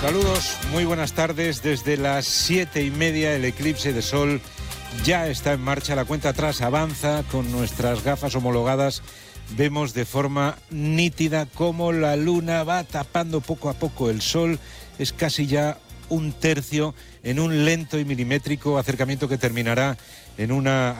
Saludos, muy buenas tardes. Desde las 7:30 el eclipse de sol ya está en marcha. La cuenta atrás avanza. Con nuestras gafas homologadas vemos de forma nítida cómo la luna va tapando poco a poco el sol. Es casi ya un tercio en un lento y milimétrico acercamiento que terminará en una